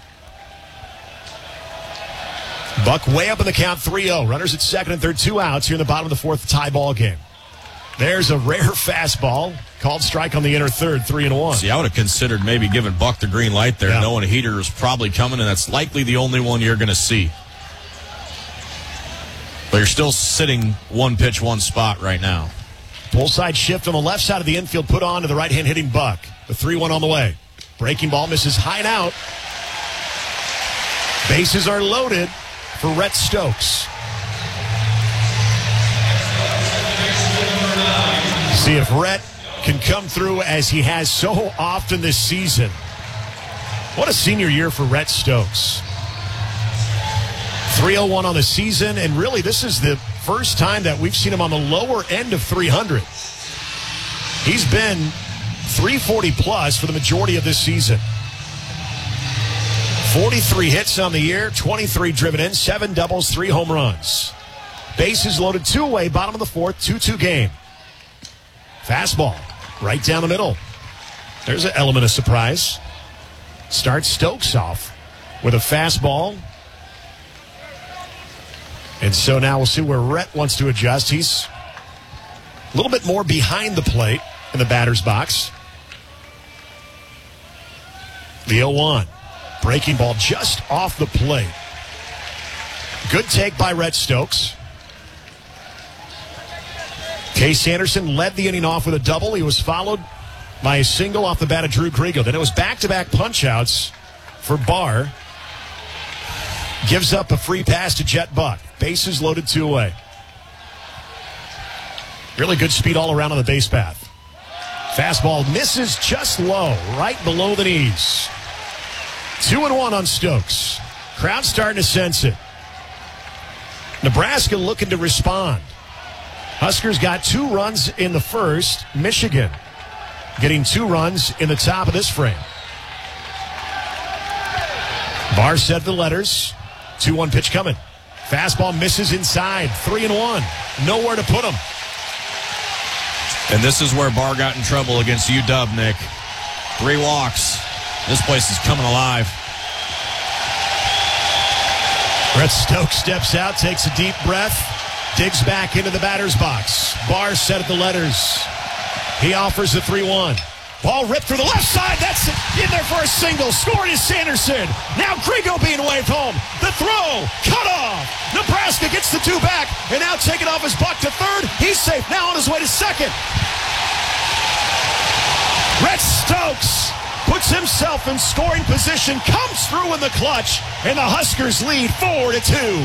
Buck way up in the count, three oh. Runners at second and third, two outs here in the bottom of the fourth, tie ball game. There's a rare fastball. Called strike on the inner third, three and one.
See, I would have considered maybe giving Buck the green light there, yeah. knowing a heater is probably coming, and that's likely the only one you're going to see. But you're still sitting one pitch, one spot right now.
Pull side shift on the left side of the infield, put on to the right-hand hitting Buck. The three one on the way. Breaking ball misses high and out. Bases are loaded for Rhett Stokes. See if Rhett can come through as he has so often this season. What a senior year for Rhett Stokes. three oh one on the season, and really this is the first time that we've seen him on the lower end of three hundred. He's been three forty plus for the majority of this season. forty-three hits on the year, twenty-three driven in, seven doubles, three home runs. Bases loaded two away, bottom of the fourth, two two game. Fastball, right down the middle. There's an element of surprise. Starts Stokes off with a fastball. And so now we'll see where Rhett wants to adjust. He's a little bit more behind the plate in the batter's box. The oh one. Breaking ball just off the plate. Good take by Rhett Stokes. Case Anderson led the inning off with a double. He was followed by a single off the bat of Drew Griego. Then it was back-to-back punch-outs for Barr. Gives up a free pass to Jet Buck. Bases loaded two away. Really good speed all around on the base path. Fastball misses just low, right below the knees. Two and one on Stokes. Crowd starting to sense it. Nebraska looking to respond. Huskers got two runs in the first. Michigan getting two runs in the top of this frame. Barr said the letters. two one pitch coming. Fastball misses inside. Three and one. Nowhere to put him.
And this is where Barr got in trouble against U W, Nick. Three walks. This place is coming alive.
Rhett Stokes steps out, takes a deep breath. Digs back into the batter's box. Barr set at the letters. He offers the three one. Ball ripped through the left side. That's in there for a single. Scored is Sanderson. Now Griego being waved home. The throw. Cut off. Nebraska gets the two back. And now taking off his Buck to third. He's safe now on his way to second. Rhett Stokes puts himself in scoring position. Comes through in the clutch. And the Huskers lead four to two.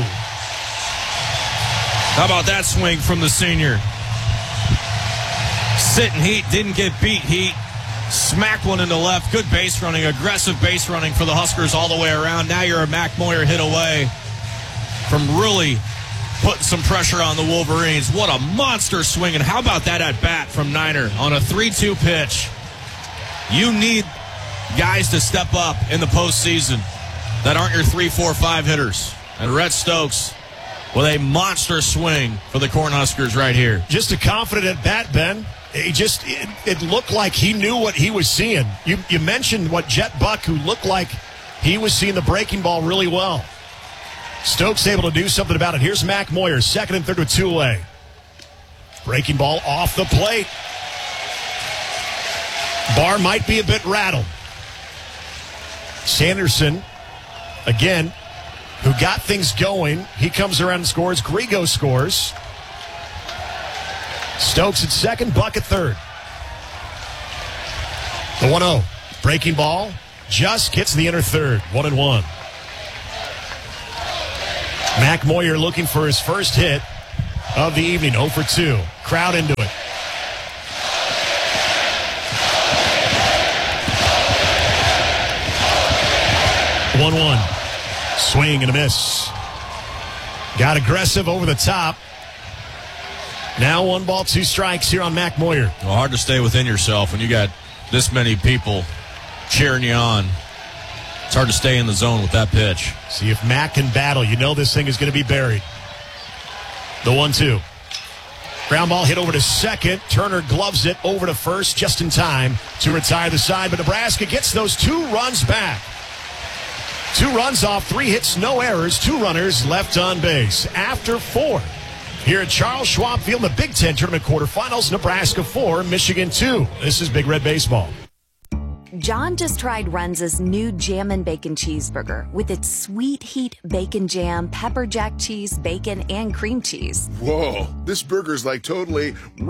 How about that swing from the senior? Sitting heat, didn't get beat heat. Smacked one into left. Good base running, aggressive base running for the Huskers all the way around. Now you're a Mac Moyer hit away from really putting some pressure on the Wolverines. What a monster swing. And how about that at bat from Niner on a three two pitch? You need guys to step up in the postseason that aren't your three, four, five hitters. And Rhett Stokes with a monster swing for the Cornhuskers right here.
Just a confident at bat, Ben. He just, it, it looked like he knew what he was seeing. You, you mentioned what Jet Buck, who looked like he was seeing the breaking ball really well. Stokes able to do something about it. Here's Mac Moyer, second and third with two away. Breaking ball off the plate. Barr might be a bit rattled. Sanderson, again, who got things going. He comes around and scores. Griego scores. Stokes at second, Buck at third. The one oh. Breaking ball just gets the inner third. One and one. Mac Moyer looking for his first hit of the evening. oh for two. Crowd into it. one one. Swing and a miss. Got aggressive over the top. Now one ball, two strikes here on Mac Moyer.
Well, hard to stay within yourself when you got this many people cheering you on. It's hard to stay in the zone with that pitch.
See if Mac can battle. You know this thing is going to be buried. The one two. Ground ball hit over to second. Turner gloves it over to first just in time to retire the side. But Nebraska gets those two runs back. Two runs off, three hits, no errors, two runners left on base. After four, here at Charles Schwab Field in the Big Ten Tournament quarterfinals, Nebraska four, Michigan two. This is Big Red Baseball.
John just tried Runza's new Jammin' Bacon Cheeseburger with its sweet heat bacon jam, pepper jack cheese, bacon, and cream cheese.
Whoa, this burger's like totally...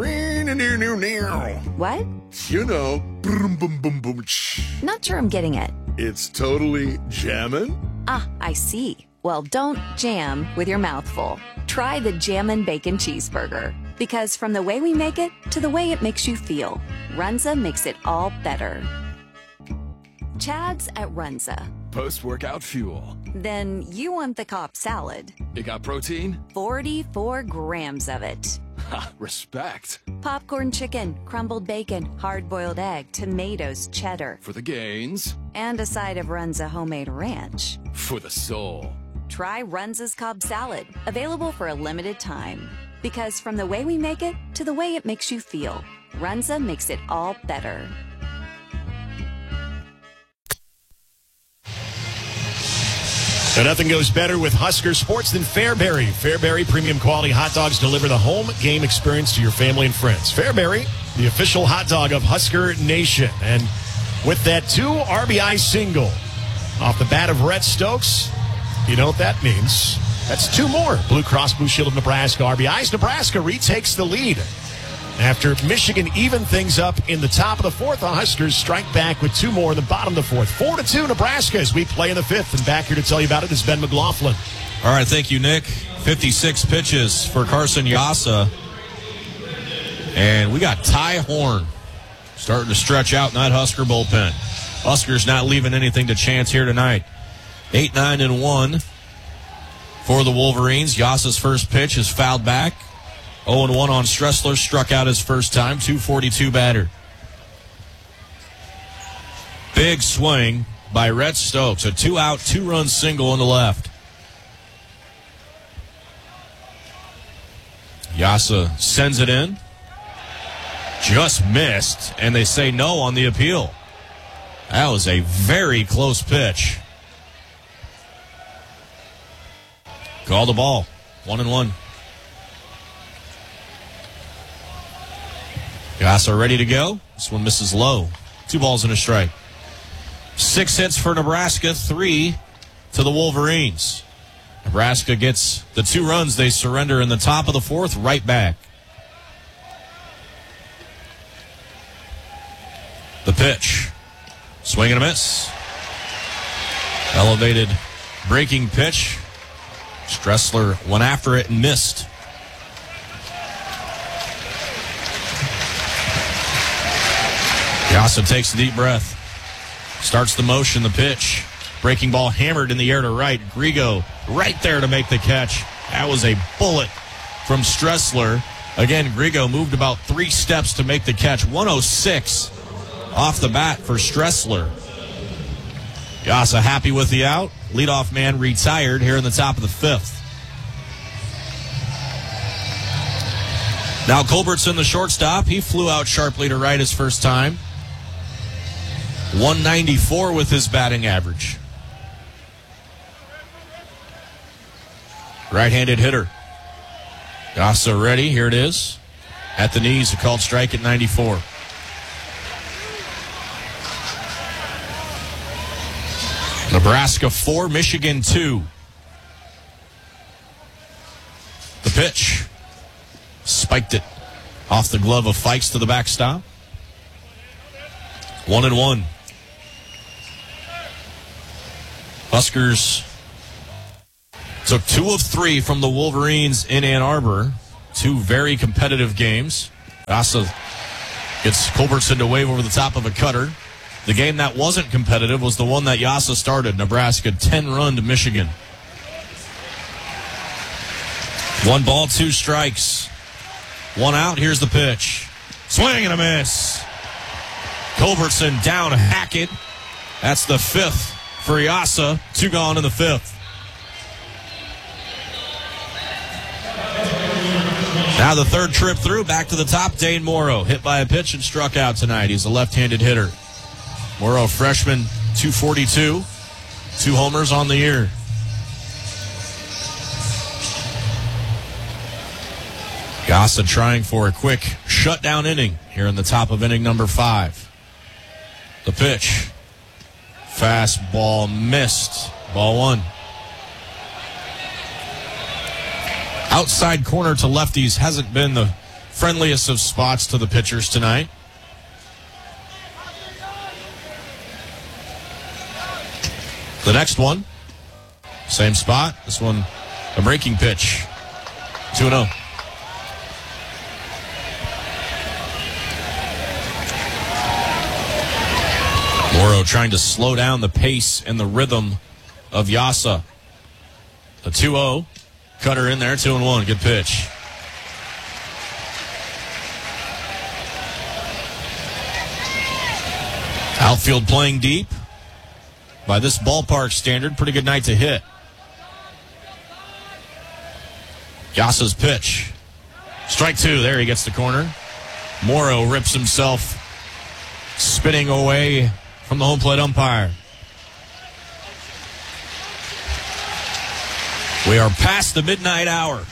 What?
You know, boom, boom, boom, boom.
Not sure I'm getting it.
It's totally jammin'?
Ah, I see. Well, don't jam with your mouth full. Try the Jammin' Bacon Cheeseburger. Because from the way we make it to the way it makes you feel, Runza makes it all better. Chad's at Runza.
Post-workout fuel.
Then you want the Cobb salad.
It got protein?
forty-four grams of it.
Ha, respect.
Popcorn chicken, crumbled bacon, hard-boiled egg, tomatoes, cheddar.
For the gains.
And a side of Runza homemade ranch.
For the soul.
Try Runza's Cobb salad. Available for a limited time. Because from the way we make it to the way it makes you feel, Runza makes it all better.
So nothing goes better with Husker Sports than Fairbury. Fairbury premium quality hot dogs deliver the home game experience to your family and friends. Fairbury, the official hot dog of Husker Nation. And with that two R B I single off the bat of Rhett Stokes, you know what that means. That's two more Blue Cross Blue Shield of Nebraska R B Is. Nebraska retakes the lead after Michigan evened things up in the top of the fourth. The Huskers strike back with two more in the bottom of the fourth. Four to two Nebraska as we play in the fifth. And back here to tell you about it is Ben McLaughlin.
All right, thank you, Nick. fifty-six pitches for Carson Yassa. And we got Ty Horn starting to stretch out in that Husker bullpen. Huskers not leaving anything to chance here tonight. eight nine and one for the Wolverines. Yassa's first pitch is fouled back. oh and one on Stressler, struck out his first time, two forty-two batter. Big swing by Rhett Stokes, a two-out, two-run single on the left. Yassa sends it in. Just missed, and they say no on the appeal. That was a very close pitch. Call the ball, one and one. Yassa ready to go. This one misses low. Two balls and a strike. Six hits for Nebraska, three to the Wolverines. Nebraska gets the two runs they surrender in the top of the fourth right back. The pitch. Swing and a miss. Elevated breaking pitch. Stressler went after it and missed. Yassa takes a deep breath. Starts the motion, the pitch. Breaking ball hammered in the air to right. Grigo right there to make the catch. That was a bullet from Stressler. Again, Grigo moved about three steps to make the catch. one oh six off the bat for Stressler. Yassa happy with the out. Leadoff man retired here in the top of the fifth. Now Culbertson, the shortstop. He flew out sharply to right his first time. one ninety-four with his batting average. Right-handed hitter. Yassa ready. Here it is. At the knees, a called strike at ninety-four. Nebraska four, Michigan two. The pitch. Spiked it off the glove of Fikes to the backstop. One and one. Huskers took two of three from the Wolverines in Ann Arbor. Two very competitive games. Yasa gets Culbertson to wave over the top of a cutter. The game that wasn't competitive was the one that Yasa started. Nebraska ten-run to Michigan. One ball, two strikes. One out, here's the pitch. Swing and a miss. Culbertson down Hackett. That's the fifth for Yasa. Two gone in the fifth. Now the third trip through, back to the top, Dane Morrow. Hit by a pitch and struck out tonight. He's a left-handed hitter. Morrow, freshman, two forty-two. Two homers on the year. Yasa trying for a quick shutdown inning here in the top of inning number five. The pitch. Fastball missed. Ball one. Outside corner to lefties hasn't been the friendliest of spots to the pitchers tonight. The next one, same spot. This one, a breaking pitch. two and oh. Morrow trying to slow down the pace and the rhythm of Yasa. The two oh. Cutter in there, two and one. Good pitch. Outfield playing deep. By this ballpark standard, pretty good night to hit. Yasa's pitch. Strike two. There he gets the corner. Morrow rips himself spinning away from the home plate umpire. We are past the midnight hour.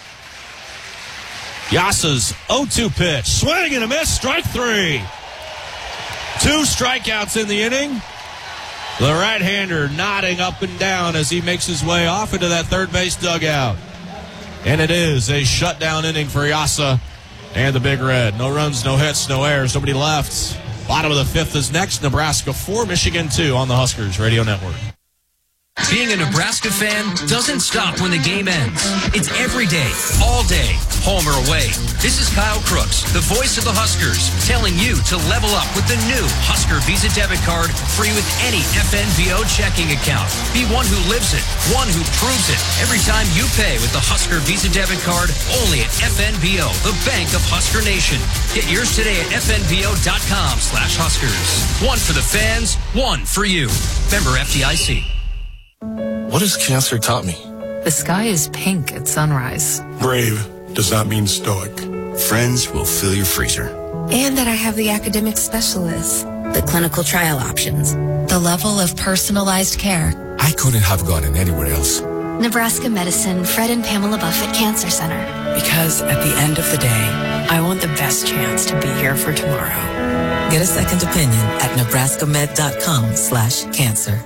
Yasa's oh two pitch. Swing and a miss. Strike three. Two strikeouts in the inning. The right-hander nodding up and down as he makes his way off into that third base dugout. And it is a shutdown inning for Yasa and the Big Red. No runs, no hits, no errors, nobody left. Bottom of the fifth is next. Nebraska four, Michigan two on the Huskers Radio Network.
Being a Nebraska fan doesn't stop when the game ends. It's every day, all day, home or away. This is Kyle Crooks, the voice of the Huskers, telling you to level up with the new Husker Visa debit card, free with any F N B O checking account. Be one who lives it, one who proves it. Every time you pay with the Husker Visa debit card, only at F N B O, the bank of Husker Nation. Get yours today at F N B O dot com slash Huskers. One for the fans, one for you. Member F D I C.
What has cancer taught me?
The sky is pink at sunrise.
Brave does not mean stoic.
Friends will fill your freezer.
And that I have the academic specialists, the clinical trial options, the level of personalized care.
I couldn't have gotten anywhere else.
Nebraska Medicine, Fred and Pamela Buffett Cancer Center.
Because at the end of the day, I want the best chance to be here for tomorrow.
Get a second opinion at nebraska med dot com slash cancer.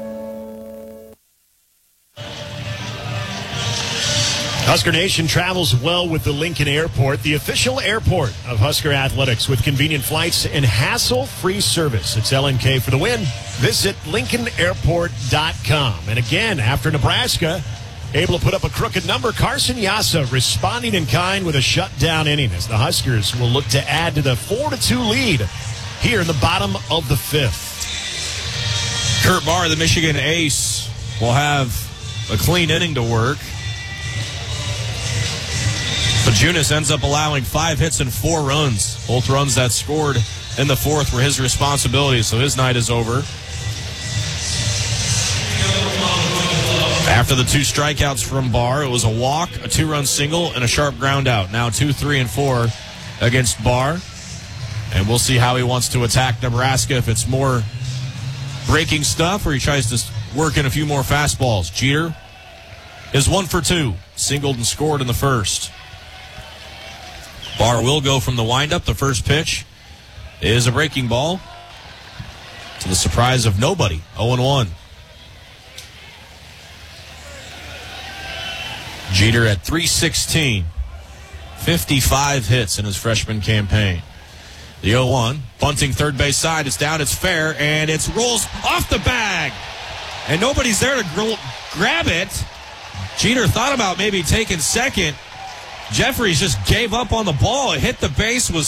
Husker Nation travels well with the Lincoln Airport, the official airport of Husker Athletics, with convenient flights and hassle-free service. It's L N K for the win. Visit lincoln airport dot com. And again, after Nebraska, able to put up a crooked number, Carson Yasa responding in kind with a shutdown inning as the Huskers will look to add to the four to two lead here in the bottom of the fifth.
Kurt Barr, the Michigan ace, will have a clean inning to work. Bajunas ends up allowing five hits and four runs. Both runs that scored in the fourth were his responsibility, so his night is over. After the two strikeouts from Barr, it was a walk, a two-run single, and a sharp ground out. Now two, three, and four against Barr. And we'll see how he wants to attack Nebraska, if it's more breaking stuff or he tries to work in a few more fastballs. Jeter is one for two, singled and scored in the first. Barr will go from the windup. The first pitch is a breaking ball, to the surprise of nobody. oh and one. Jeter at three sixteen. fifty-five hits in his freshman campaign. The oh one. Bunting third base side. It's down. It's fair. And it rolls off the bag. and nobody's there to gr- grab it. Jeter thought about maybe taking second. Jeffries just gave up on the ball. It hit the base, was